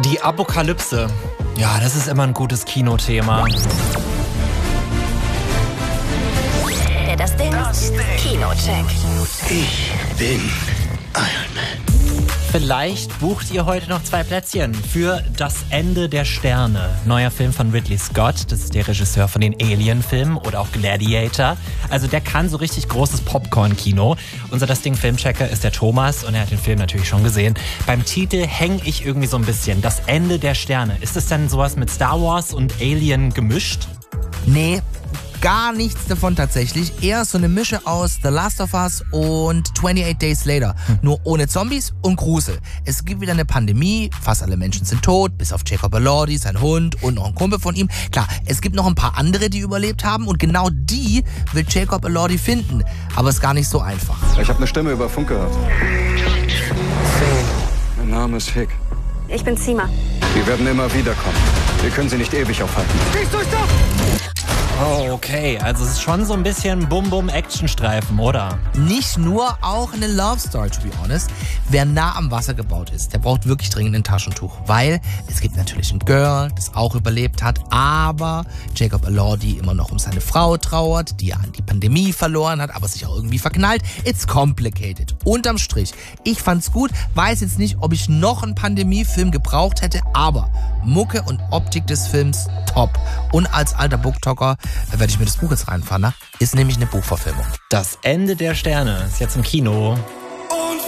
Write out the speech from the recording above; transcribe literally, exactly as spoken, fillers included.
Die Apokalypse. Ja, das ist immer ein gutes Kinothema. Der Das Ding Kinocheck. Ich bin Iron Man. Vielleicht bucht ihr heute noch zwei Plätzchen für Das Ende der Sterne. Neuer Film von Ridley Scott. Das ist der Regisseur von den Alien-Filmen oder auch Gladiator. Also der kann so richtig großes Popcorn-Kino. Unser Das Ding Filmchecker ist der Thomas und er hat den Film natürlich schon gesehen. Beim Titel hänge ich irgendwie so ein bisschen. Das Ende der Sterne. Ist es denn sowas mit Star Wars und Alien gemischt? Nee, gar nichts davon tatsächlich. Eher so eine Mische aus The Last of Us und twenty-eight Days Later. Hm. Nur ohne Zombies und Grusel. Es gibt wieder eine Pandemie, fast alle Menschen sind tot, bis auf Jacob Elordi, sein Hund und noch ein Kumpel von ihm. Klar, es gibt noch ein paar andere, die überlebt haben und genau die will Jacob Elordi finden. Aber es ist gar nicht so einfach. Ich habe eine Stimme über Funk gehört. Mein Name ist Hick. Ich bin Zima. Wir werden immer wieder kommen. Wir können sie nicht ewig aufhalten. Oh, okay. Also es ist schon so ein bisschen Bum-Bum-Actionstreifen, oder? Nicht nur, auch eine Love Story, to be honest. Wer nah am Wasser gebaut ist, der braucht wirklich dringend ein Taschentuch. Weil es gibt natürlich ein Girl, das auch überlebt hat, aber Jacob Elordi immer noch um seine Frau trauert, die er an die Pandemie verloren hat, aber sich auch irgendwie verknallt. It's complicated. Unterm Strich, ich fand's gut, weiß jetzt nicht, ob ich noch einen Pandemiefilm gebraucht hätte, aber Mucke und Optik des Films top. Und als alter Booktalker werde ich mir das Buch jetzt reinfahren, ne? Ist nämlich eine Buchverfilmung. Das Ende der Sterne ist jetzt im Kino.